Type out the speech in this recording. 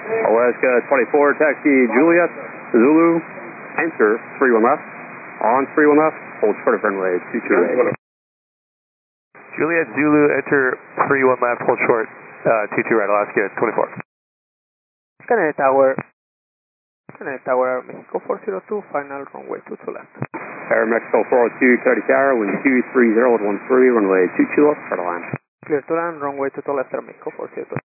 Alaska 24, taxi Juliet, Zulu, enter 31 left, on 31 left, hold short of runway 22 right. Juliet, Zulu, enter 31 left, hold short, 22 right, Alaska 24. Kennedy Tower, Mexico 402, final runway 22 left. Air Mexico 402, Kennedy Tower, wind 230 at 13, runway 22 left, start a line. Clear to land, runway 22 left, Air Mexico 402.